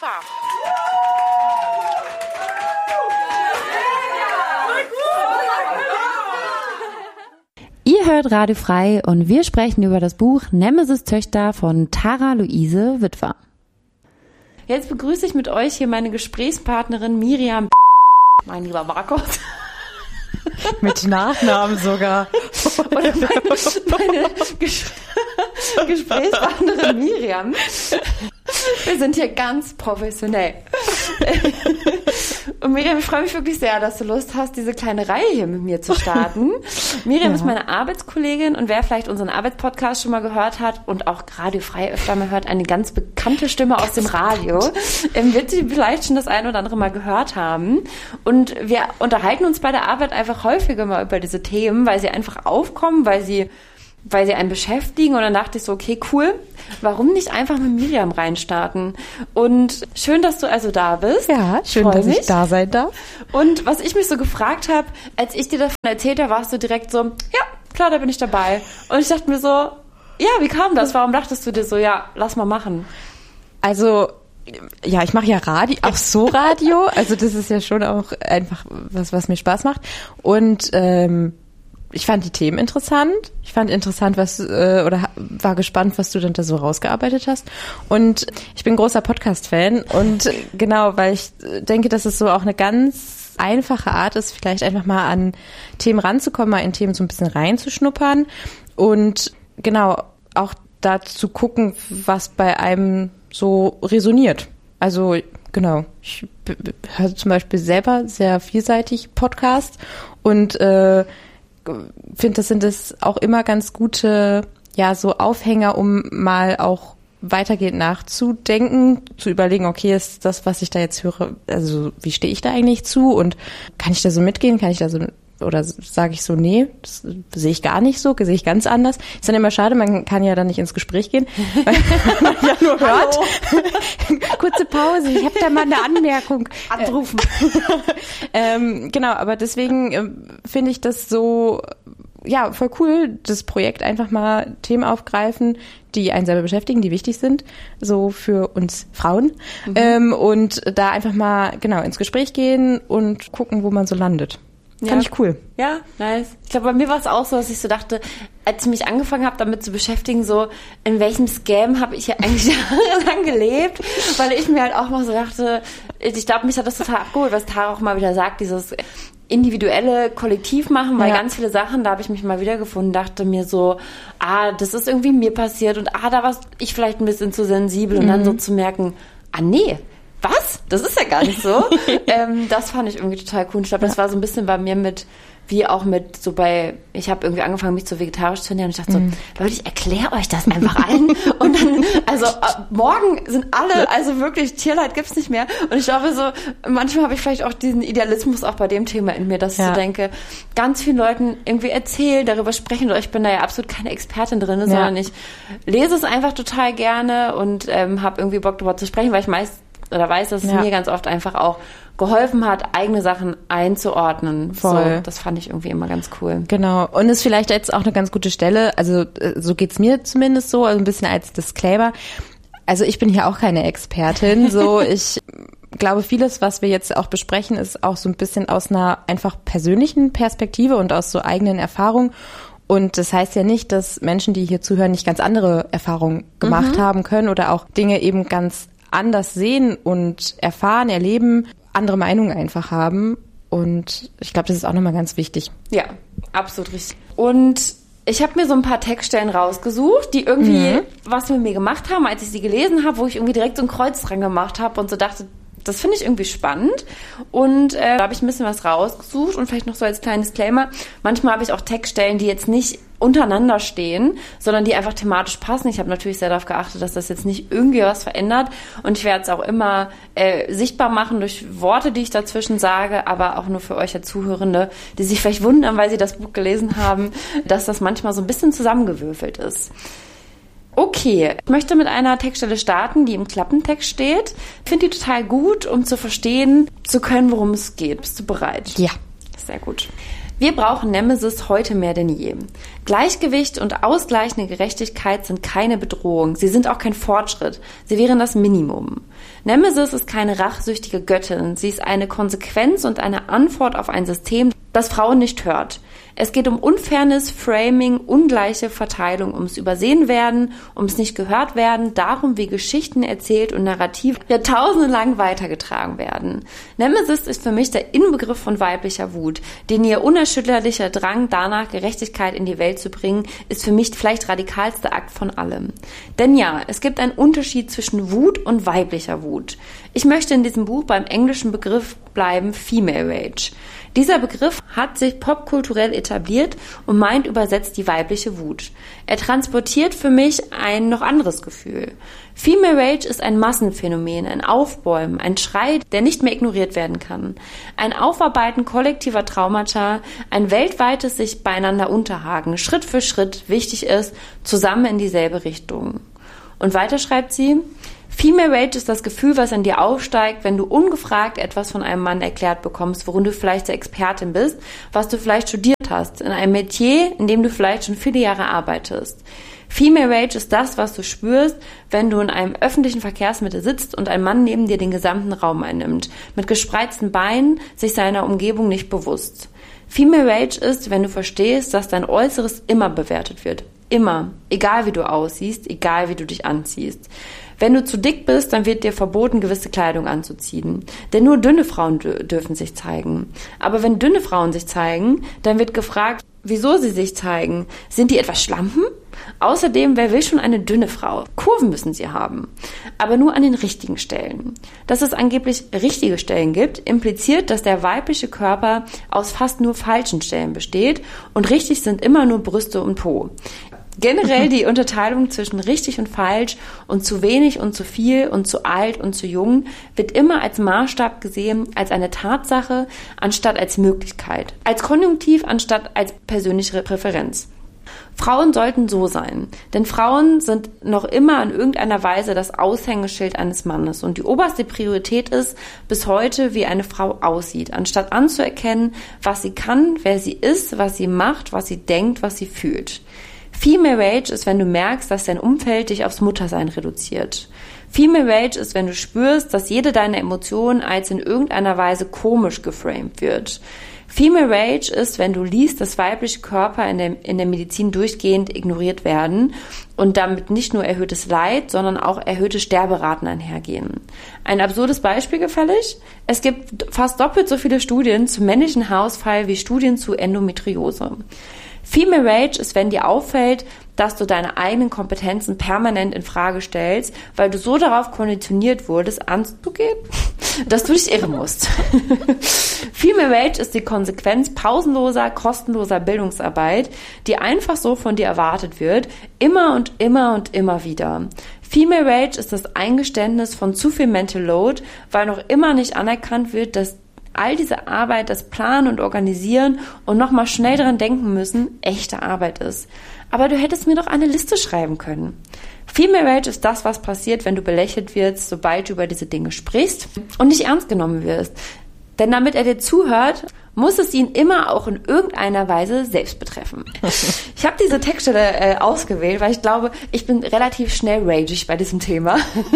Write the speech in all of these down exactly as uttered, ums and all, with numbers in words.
Witwer. Ihr hört Radio Frei und wir sprechen über das Buch Nemesis Töchter von Tara Luise Witwer. Jetzt begrüße ich mit euch hier meine Gesprächspartnerin Miriam, mein lieber Markus. Mit Nachnamen sogar. Und meine, meine Ges- Gesprächspartnerin Miriam. Wir sind hier ganz professionell. Und Miriam, ich freue mich wirklich sehr, dass du Lust hast, diese kleine Reihe hier mit mir zu starten. Miriam ja. ist meine Arbeitskollegin und wer vielleicht unseren Arbeitspodcast schon mal gehört hat und auch Radio Frei öfter mal hört, eine ganz bekannte Stimme aus dem Radio, wird sie vielleicht schon das ein oder andere Mal gehört haben. Und wir unterhalten uns bei der Arbeit einfach häufiger mal über diese Themen, weil sie einfach aufkommen, weil sie weil sie einen beschäftigen und dann dachte ich so, okay, cool, warum nicht einfach mit Miriam reinstarten? Und schön, dass du also da bist. Ja, schön, dass ich da sein darf. Und was ich mich so gefragt habe, als ich dir davon erzählt habe, warst du direkt so, ja, klar, da bin ich dabei. Und ich dachte mir so, ja, wie kam das? Warum dachtest du dir so, ja, lass mal machen? Also, ja, ich mache ja Radio, auch so Radio, also das ist ja schon auch einfach was, was mir Spaß macht. Und ähm, ich fand die Themen interessant. Ich fand interessant, was äh, oder war gespannt, was du dann da so rausgearbeitet hast. Und ich bin großer Podcast-Fan und genau, weil ich denke, dass es so auch eine ganz einfache Art ist, vielleicht einfach mal an Themen ranzukommen, mal in Themen so ein bisschen reinzuschnuppern und genau auch da zu gucken, was bei einem so resoniert. Also genau, ich b- b- höre zum Beispiel selber sehr vielseitig Podcast und äh, finde, das sind es auch immer ganz gute, ja, so Aufhänger, um mal auch weitergehend nachzudenken, zu überlegen, okay, ist das, was ich da jetzt höre, also wie stehe ich da eigentlich zu und kann ich da so mitgehen, kann ich da so, oder sage ich so, nee, das sehe ich gar nicht so, sehe ich ganz anders. Ist dann immer schade, man kann ja dann nicht ins Gespräch gehen, weil man ja nur hört. Kurze Pause, ich habe da mal eine Anmerkung. Anrufen. ähm, genau, aber deswegen äh, finde ich das so, ja, voll cool, das Projekt einfach mal Themen aufgreifen, die einen selber beschäftigen, die wichtig sind, so für uns Frauen. Mhm. Ähm, und da einfach mal, genau, ins Gespräch gehen und gucken, wo man so landet. Fand ja. ich cool. Ja, nice. Ich glaube, bei mir war es auch so, dass ich so dachte, als ich mich angefangen habe, damit zu beschäftigen, so, in welchem Scam habe ich ja eigentlich jahrelang gelebt, weil ich mir halt auch mal so dachte, ich glaube, mich hat das total abgeholt, was Tara auch mal wieder sagt, dieses individuelle Kollektiv machen, weil ja. ganz viele Sachen, da habe ich mich mal wiedergefunden, dachte mir so, ah, das ist irgendwie mir passiert und ah, da war ich vielleicht ein bisschen zu sensibel und mhm. dann so zu merken, ah, nee, was? Das ist ja gar nicht so. ähm, das fand ich irgendwie total cool. Ich glaube, das war so ein bisschen bei mir mit, wie auch mit so bei, ich habe irgendwie angefangen, mich so vegetarisch zu ernähren und ich dachte so, mm. Leute, ich erkläre euch das einfach allen. Und dann, also ab morgen sind alle, also wirklich, Tierleid gibt's nicht mehr. Und ich glaube so, manchmal habe ich vielleicht auch diesen Idealismus auch bei dem Thema in mir, dass ja. ich so denke, ganz vielen Leuten irgendwie erzählen, darüber sprechen. Und ich bin da ja absolut keine Expertin drin, ja. sondern ich lese es einfach total gerne und ähm, habe irgendwie Bock darüber zu sprechen, weil ich meist oder weiß, dass es ja. mir ganz oft einfach auch geholfen hat, eigene Sachen einzuordnen. Voll. So, das fand ich irgendwie immer ganz cool. Genau. Und ist vielleicht jetzt auch eine ganz gute Stelle, also so geht's mir zumindest so, also ein bisschen als Disclaimer. Also ich bin hier auch keine Expertin. So, ich glaube, vieles, was wir jetzt auch besprechen, ist auch so ein bisschen aus einer einfach persönlichen Perspektive und aus so eigenen Erfahrungen. Und das heißt ja nicht, dass Menschen, die hier zuhören, nicht ganz andere Erfahrungen gemacht mhm. haben können oder auch Dinge eben ganz anders sehen und erfahren, erleben, andere Meinungen einfach haben. Und ich glaube, das ist auch nochmal ganz wichtig. Ja, absolut richtig. Und ich habe mir so ein paar Textstellen rausgesucht, die irgendwie mhm. was mit mir gemacht haben, als ich sie gelesen habe, wo ich irgendwie direkt so ein Kreuz dran gemacht habe und so dachte, das finde ich irgendwie spannend. Und äh, da habe ich ein bisschen was rausgesucht und vielleicht noch so als kleines Disclaimer. Manchmal habe ich auch Textstellen, die jetzt nicht untereinander stehen, sondern die einfach thematisch passen. Ich habe natürlich sehr darauf geachtet, dass das jetzt nicht irgendwie was verändert. Und ich werde es auch immer äh, sichtbar machen durch Worte, die ich dazwischen sage, aber auch nur für euch als Zuhörende, die sich vielleicht wundern, weil sie das Buch gelesen haben, dass das manchmal so ein bisschen zusammengewürfelt ist. Okay, ich möchte mit einer Textstelle starten, die im Klappentext steht. Ich finde die total gut, um zu verstehen, zu können, worum es geht. Bist du bereit? Ja. Sehr gut. Wir brauchen Nemesis heute mehr denn je. Gleichgewicht und ausgleichende Gerechtigkeit sind keine Bedrohung. Sie sind auch kein Fortschritt. Sie wären das Minimum. Nemesis ist keine rachsüchtige Göttin. Sie ist eine Konsequenz und eine Antwort auf ein System, das Frauen nicht hört. Es geht um Unfairness, Framing, ungleiche Verteilung, ums Übersehenwerden, ums Nicht-Gehört-Werden, darum, wie Geschichten erzählt und Narrative jahrtausendelang weitergetragen werden. Nemesis ist für mich der Inbegriff von weiblicher Wut, den ihr unerschütterlicher Drang danach, Gerechtigkeit in die Welt zu bringen, ist für mich vielleicht radikalste Akt von allem. Denn ja, es gibt einen Unterschied zwischen Wut und weiblicher Wut. Ich möchte in diesem Buch beim englischen Begriff bleiben, Female Rage. Dieser Begriff hat sich popkulturell etabliert und meint übersetzt die weibliche Wut. Er transportiert für mich ein noch anderes Gefühl. Female Rage ist ein Massenphänomen, ein Aufbäumen, ein Schrei, der nicht mehr ignoriert werden kann. Ein Aufarbeiten kollektiver Traumata, ein weltweites sich beieinander unterhaken, Schritt für Schritt wichtig ist, zusammen in dieselbe Richtung. Und weiter schreibt sie: Female Rage ist das Gefühl, was in dir aufsteigt, wenn du ungefragt etwas von einem Mann erklärt bekommst, worin du vielleicht der Expertin bist, was du vielleicht studiert hast, in einem Metier, in dem du vielleicht schon viele Jahre arbeitest. Female Rage ist das, was du spürst, wenn du in einem öffentlichen Verkehrsmittel sitzt und ein Mann neben dir den gesamten Raum einnimmt, mit gespreizten Beinen, sich seiner Umgebung nicht bewusst. Female Rage ist, wenn du verstehst, dass dein Äußeres immer bewertet wird. Immer. Egal wie du aussiehst, egal wie du dich anziehst. Wenn du zu dick bist, dann wird dir verboten, gewisse Kleidung anzuziehen. Denn nur dünne Frauen d- dürfen sich zeigen. Aber wenn dünne Frauen sich zeigen, dann wird gefragt, wieso sie sich zeigen. Sind die etwas Schlampen? Außerdem, wer will schon eine dünne Frau? Kurven müssen sie haben. Aber nur an den richtigen Stellen. Dass es angeblich richtige Stellen gibt, impliziert, dass der weibliche Körper aus fast nur falschen Stellen besteht und richtig sind immer nur Brüste und Po. Generell die Unterteilung zwischen richtig und falsch und zu wenig und zu viel und zu alt und zu jung wird immer als Maßstab gesehen, als eine Tatsache, anstatt als Möglichkeit, als Konjunktiv, anstatt als persönliche Präferenz. Frauen sollten so sein, denn Frauen sind noch immer in irgendeiner Weise das Aushängeschild eines Mannes und die oberste Priorität ist bis heute, wie eine Frau aussieht, anstatt anzuerkennen, was sie kann, wer sie ist, was sie macht, was sie denkt, was sie fühlt. Female Rage ist, wenn du merkst, dass dein Umfeld dich aufs Muttersein reduziert. Female Rage ist, wenn du spürst, dass jede deiner Emotionen als in irgendeiner Weise komisch geframed wird. Female Rage ist, wenn du liest, dass weibliche Körper in der, in der Medizin durchgehend ignoriert werden und damit nicht nur erhöhtes Leid, sondern auch erhöhte Sterberaten einhergehen. Ein absurdes Beispiel gefällig? Es gibt fast doppelt so viele Studien zum männlichen Haarausfall wie Studien zu Endometriose. Female Rage ist, wenn dir auffällt, dass du deine eigenen Kompetenzen permanent in Frage stellst, weil du so darauf konditioniert wurdest, anzugehen, dass du dich irren musst. Female Rage ist die Konsequenz pausenloser, kostenloser Bildungsarbeit, die einfach so von dir erwartet wird, immer und immer und immer wieder. Female Rage ist das Eingeständnis von zu viel Mental Load, weil noch immer nicht anerkannt wird, dass all diese Arbeit, das Planen und Organisieren und nochmal schnell dran denken müssen, echte Arbeit ist. Aber du hättest mir doch eine Liste schreiben können. Female Rage ist das, was passiert, wenn du belächelt wirst, sobald du über diese Dinge sprichst und nicht ernst genommen wirst. Denn damit er dir zuhört, muss es ihn immer auch in irgendeiner Weise selbst betreffen. Ich habe diese Textstelle äh, ausgewählt, weil ich glaube, ich bin relativ schnell rageig bei diesem Thema.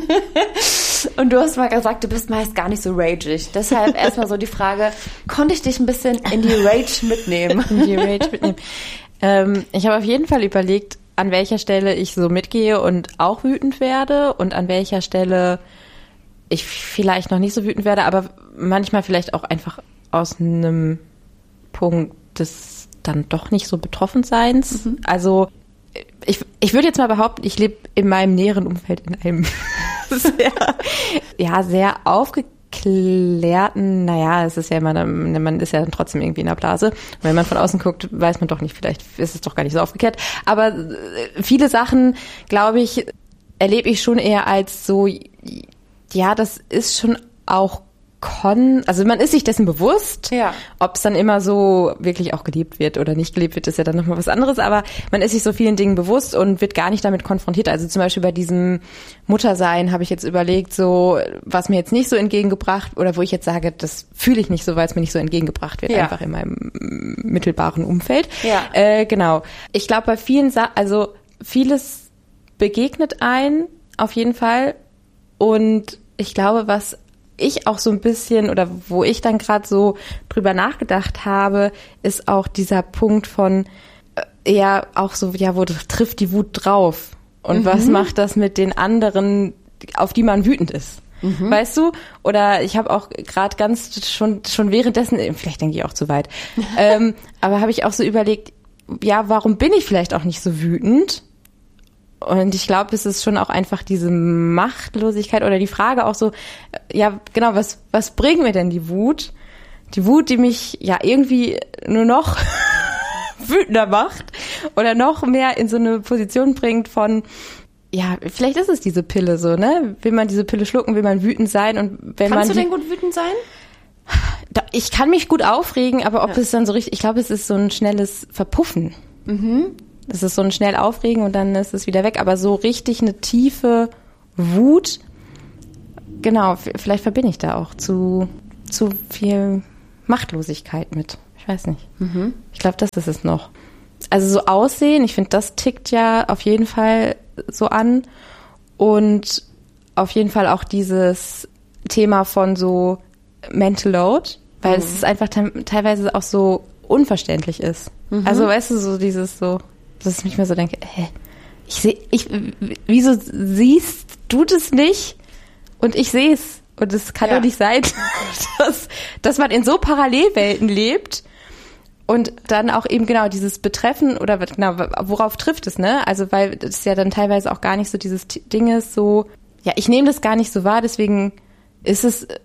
Und du hast mal gesagt, du bist meist gar nicht so rageig. Deshalb erstmal so die Frage, konnte ich dich ein bisschen in die Rage mitnehmen? In die Rage mitnehmen. Ähm, ich habe auf jeden Fall überlegt, an welcher Stelle ich so mitgehe und auch wütend werde und an welcher Stelle ich vielleicht noch nicht so wütend werde, aber manchmal vielleicht auch einfach aus einem Punkt des dann doch nicht so Betroffenseins. Mhm. Also ich, ich würde jetzt mal behaupten, ich lebe in meinem näheren Umfeld in einem sehr, ja, sehr aufgeklärten, naja, es ist ja immer, man ist ja dann trotzdem irgendwie in der Blase. Und wenn man von außen guckt, weiß man doch nicht, vielleicht ist es doch gar nicht so aufgeklärt. Aber viele Sachen, glaube ich, erlebe ich schon eher als so, ja, das ist schon auch Kon, also man ist sich dessen bewusst, ja. ob es dann immer so wirklich auch gelebt wird oder nicht gelebt wird, ist ja dann nochmal was anderes, aber man ist sich so vielen Dingen bewusst und wird gar nicht damit konfrontiert. Also zum Beispiel bei diesem Muttersein habe ich jetzt überlegt, so was mir jetzt nicht so entgegengebracht oder wo ich jetzt sage, das fühle ich nicht so, weil es mir nicht so entgegengebracht wird, ja. einfach in meinem mittelbaren Umfeld. Ja. Äh, genau. Ich glaube, bei vielen, Sa- also vieles begegnet ein, auf jeden Fall. Und ich glaube, was ich auch so ein bisschen oder wo ich dann gerade so drüber nachgedacht habe, ist auch dieser Punkt von äh, eher auch so, ja, wo trifft die Wut drauf? Und mhm. was macht das mit den anderen, auf die man wütend ist? Mhm. Weißt du? Oder ich habe auch gerade ganz schon schon währenddessen, vielleicht denke ich auch zu weit, ähm, aber habe ich auch so überlegt, ja, warum bin ich vielleicht auch nicht so wütend? Und ich glaube, es ist schon auch einfach diese Machtlosigkeit oder die Frage auch so, ja, genau, was, was bringt mir denn die Wut? Die Wut, die mich ja irgendwie nur noch wütender macht oder noch mehr in so eine Position bringt von, ja, vielleicht ist es diese Pille so, ne? Will man diese Pille schlucken, will man wütend sein und wenn man. Kannst du denn gut wütend sein? Ich kann mich gut aufregen, aber ob ja. es dann so richtig, ich glaube, es ist so ein schnelles Verpuffen. Mhm. Das ist so ein schnell Aufregen und dann ist es wieder weg. Aber so richtig eine tiefe Wut, genau, vielleicht verbinde ich da auch zu, zu viel Machtlosigkeit mit. Ich weiß nicht. Mhm. Ich glaube, das ist es noch. Also so Aussehen, ich finde, das tickt ja auf jeden Fall so an. Und auf jeden Fall auch dieses Thema von so Mental Load, weil mhm. es einfach te- teilweise auch so unverständlich ist. Mhm. Also weißt du, so dieses so, dass ich mich mal so denke, hä, ich sehe, ich, wieso siehst du das nicht und ich sehe es und es kann ja. doch nicht sein, dass, dass man in so Parallelwelten lebt und dann auch eben genau dieses Betreffen oder genau, worauf trifft es, ne? Also weil das ja dann teilweise auch gar nicht so dieses Ding ist, so, ja, ich nehme das gar nicht so wahr, deswegen ist es, äh,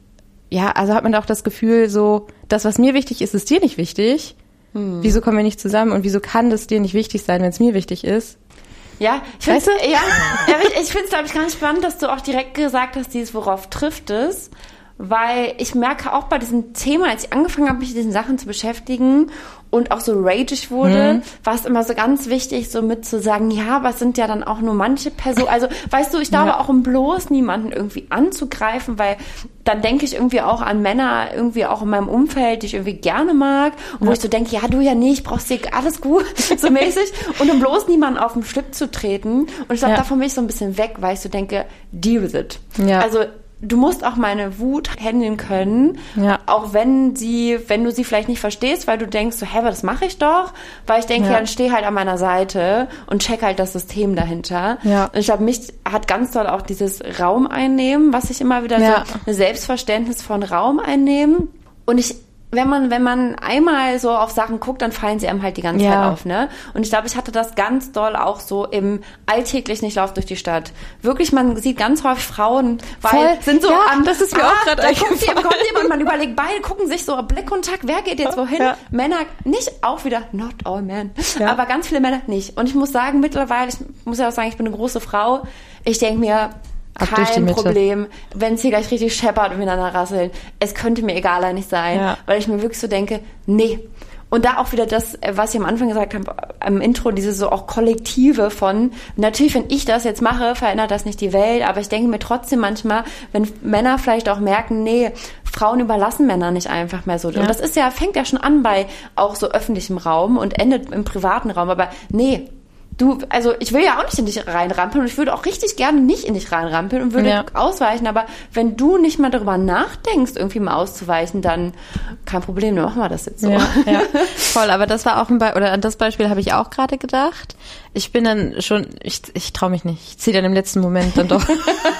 ja, also hat man auch das Gefühl so, das, was mir wichtig ist, ist dir nicht wichtig. Hm. Wieso kommen wir nicht zusammen und wieso kann das dir nicht wichtig sein, wenn es mir wichtig ist? Ja, ich finde weißt du? ja, ja, ich, ich finde es, glaube ich, ganz spannend, dass du auch direkt gesagt hast, dieses, worauf trifft es, weil ich merke auch bei diesem Thema, als ich angefangen habe, mich mit diesen Sachen zu beschäftigen und auch so rageig wurde, mhm. war es immer so ganz wichtig, so mit zu sagen, ja, aber es sind ja dann auch nur manche Personen, also weißt du, ich glaube ja. auch, um bloß niemanden irgendwie anzugreifen, weil dann denke ich irgendwie auch an Männer irgendwie auch in meinem Umfeld, die ich irgendwie gerne mag und ja. wo ich so denke, ja, du ja nicht, brauchst dir alles gut, so mäßig und um bloß niemanden auf den Schlipp zu treten und ich glaube, ja. davon bin ich so ein bisschen weg, weil ich so denke, deal with it. Ja. Also du musst auch meine Wut handeln können, ja. auch wenn sie, wenn du sie vielleicht nicht verstehst, weil du denkst, so, hä, aber das mache ich doch, weil ich denke, ja. ja, dann steh halt an meiner Seite und check halt das System dahinter. Ja. Und ich glaube, mich hat ganz doll auch dieses Raum einnehmen, was ich immer wieder ja. so ein Selbstverständnis von Raum einnehmen. Und ich wenn man, wenn man einmal so auf Sachen guckt, dann fallen sie einem halt die ganze ja. Zeit auf, ne? Und ich glaube, ich hatte das ganz doll auch so im alltäglichen, ich laufe durch die Stadt. Wirklich, man sieht ganz häufig Frauen, weil Voll. sind so ja, am, das ist mir ah, auch gerade eingefallen. Kommt jemand, man überlegt, beide gucken sich so Blickkontakt, wer geht jetzt wohin? Ja. Männer nicht, auch wieder, not all men, ja. aber ganz viele Männer nicht. Und ich muss sagen, mittlerweile, ich muss ja auch sagen, ich bin eine große Frau, ich denke mir, kein Problem, wenn es hier gleich richtig scheppert und miteinander rasseln. Es könnte mir egaler nicht sein, ja. weil ich mir wirklich so denke, nee. Und da auch wieder das, was ich am Anfang gesagt habe, am Intro, diese so auch Kollektive von, natürlich, wenn ich das jetzt mache, verändert das nicht die Welt, aber ich denke mir trotzdem manchmal, wenn Männer vielleicht auch merken, nee, Frauen überlassen Männer nicht einfach mehr so. Ja. Und das ist ja, fängt ja schon an bei auch so öffentlichem Raum und endet im privaten Raum, aber nee, du, also ich will ja auch nicht in dich reinrampeln und ich würde auch richtig gerne nicht in dich reinrampeln und würde ja. ausweichen, aber wenn du nicht mal darüber nachdenkst, irgendwie mal auszuweichen, dann kein Problem, dann machen wir das jetzt so. Ja, ja. Voll, aber das war auch ein Be- oder an das Beispiel habe ich auch gerade gedacht. Ich bin dann schon, ich, ich traue mich nicht, ich ziehe dann im letzten Moment dann doch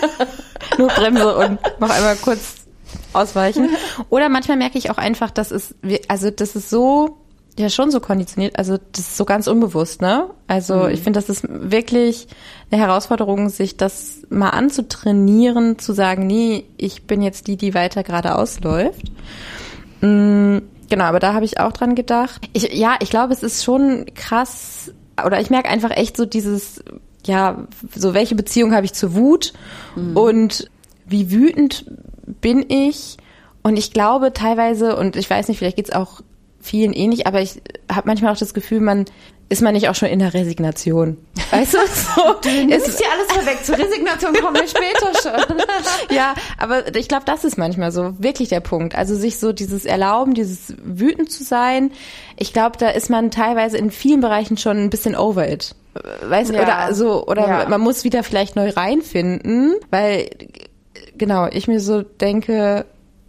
nur Bremse und mach einmal kurz ausweichen. Oder manchmal merke ich auch einfach, dass es, also das ist so ja schon so konditioniert, also das ist so ganz unbewusst, ne? Also mhm. ich finde, das ist wirklich eine Herausforderung, sich das mal anzutrainieren, zu sagen, nee, ich bin jetzt die, die weiter geradeaus läuft. Mhm, genau, aber da habe ich auch dran gedacht. Ich, ja, ich glaube, es ist schon krass, oder ich merke einfach echt so dieses, ja, so welche Beziehung habe ich zur Wut mhm. und wie wütend bin ich, und ich glaube teilweise, und ich weiß nicht, vielleicht geht's auch vielen ähnlich, aber ich habe manchmal auch das Gefühl, man ist man nicht auch schon in der Resignation? Weißt du? So, du nimmst dir alles vorweg. Zur Resignation kommen wir später schon. Ja, aber ich glaube, das ist manchmal so wirklich der Punkt. Also sich so dieses Erlauben, dieses wütend zu sein. Ich glaube, da ist man teilweise in vielen Bereichen schon ein bisschen over it. Weißt du? Ja. Oder so, oder Ja. man muss wieder vielleicht neu reinfinden, weil, genau, ich mir so denke,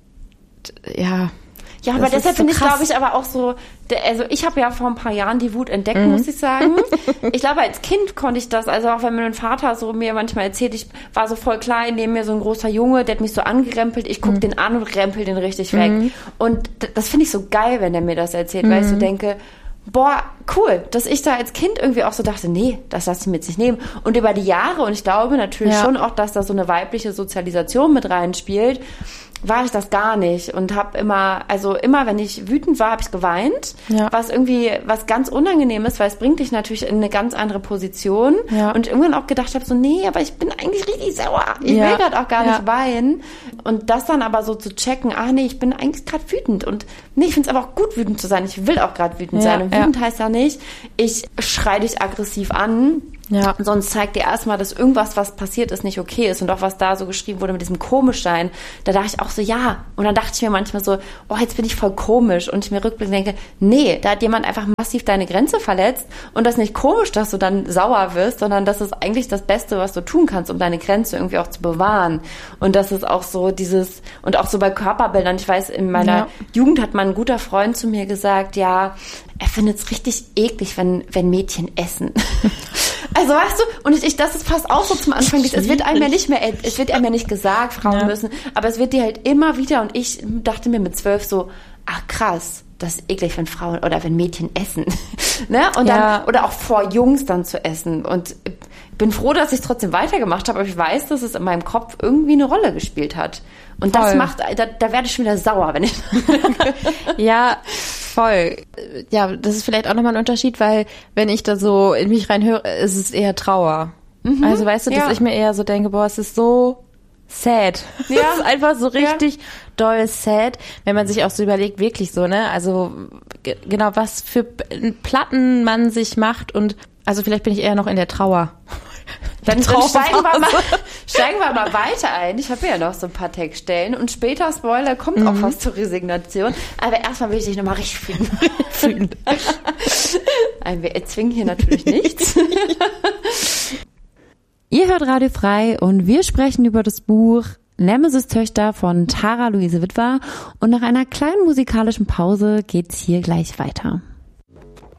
ja. Ja, aber Das ist deshalb so finde ich, krass. glaube ich, aber auch so, der, also ich habe ja vor ein paar Jahren die Wut entdeckt, mhm. muss ich sagen. Ich glaube, als Kind konnte ich das, also auch wenn mein Vater so mir manchmal erzählt, ich war so voll klein, neben mir so ein großer Junge, der hat mich so angerempelt, ich guck mhm. den an und rempel den richtig weg. Mhm. Und d- das finde ich so geil, wenn der mir das erzählt, mhm. weil ich so denke, boah, cool, dass ich da als Kind irgendwie auch so dachte, nee, das lasse ich mir jetzt nicht nehmen. Und über die Jahre, und ich glaube natürlich Ja. schon auch, dass da so eine weibliche Sozialisation mit reinspielt, war ich das gar nicht und habe immer, also immer, wenn ich wütend war, habe ich geweint, Ja. was irgendwie was ganz unangenehm ist, weil es bringt dich natürlich in eine ganz andere Position Ja. und irgendwann auch gedacht habe, so nee, aber ich bin eigentlich richtig sauer, ich Ja. will gerade auch gar Ja. nicht weinen und das dann aber so zu checken, ah nee, ich bin eigentlich gerade wütend und nee, ich finde es aber auch gut, wütend zu sein, ich will auch gerade wütend Ja, sein und ja. wütend heißt ja nicht, ich schrei dich aggressiv an. Ja. Sonst zeigt dir erstmal, dass irgendwas, was passiert ist, nicht okay ist. Und auch was da so geschrieben wurde mit diesem Komischsein, da dachte ich auch so, ja. Und dann dachte ich mir manchmal so, oh, jetzt bin ich voll komisch. Und ich mir rückblickend denke, nee, da hat jemand einfach massiv deine Grenze verletzt. Und das ist nicht komisch, dass du dann sauer wirst, sondern das ist eigentlich das Beste, was du tun kannst, um deine Grenze irgendwie auch zu bewahren. Und das ist auch so dieses, und auch so bei Körperbildern. Ich weiß, in meiner Ja. Jugend hat mal ein guter Freund zu mir gesagt, ja, er findet es richtig eklig, wenn, wenn Mädchen essen. Also weißt du, und ich, das ist fast auch so zum Anfang, es wird einem ja nicht mehr, es wird einem ja nicht gesagt, Frauen Ja. müssen, aber es wird dir halt immer wieder, und ich dachte mir mit zwölf so, ach krass, das ist eklig, wenn Frauen oder wenn Mädchen essen, ne? Und dann, Ja. oder auch vor Jungs dann zu essen. Und bin froh, dass ich es trotzdem weitergemacht habe, aber ich weiß, dass es in meinem Kopf irgendwie eine Rolle gespielt hat. Und das Voll. macht, da, da werde ich schon wieder sauer, wenn ich Ja, voll. Ja, das ist vielleicht auch nochmal ein Unterschied, weil wenn ich da so in mich reinhöre, ist es eher Trauer. Mhm, also weißt du, dass ja. ich mir eher so denke, boah, es ist so sad. Ja. Es ist einfach so richtig ja. doll sad, wenn man sich auch so überlegt, wirklich so, ne? Also g- genau, was für P- Platten man sich macht und also vielleicht bin ich eher noch in der Trauer. Dann, dann Trauerphase. steigen, wir mal, steigen wir mal weiter ein. Ich habe ja noch so ein paar Textstellen und später, Spoiler, kommt mhm. auch was zur Resignation. Aber erstmal will ich dich nochmal richtig fühlen. fühlen. Wir erzwingen hier natürlich nichts. Ihr hört Radio Frei und wir sprechen über das Buch Nemesis Töchter von Tara Luise Witwer und nach einer kleinen musikalischen Pause geht's hier gleich weiter.